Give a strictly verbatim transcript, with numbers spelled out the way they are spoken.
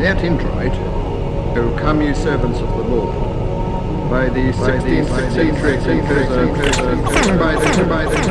that introit, O come ye servants of the Lord, by the sixteenth century, by the by the